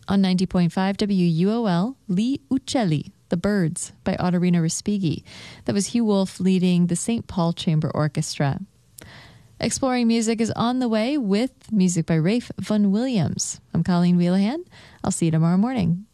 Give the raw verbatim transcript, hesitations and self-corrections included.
On ninety point five W U O L, Lee Uccelli, The Birds by Ottorino Respighi. That was Hugh Wolf leading the Saint Paul Chamber Orchestra. Exploring Music is on the way with music by Rafe Vaughan Williams. I'm Colleen Wheelahan. I'll see you tomorrow morning.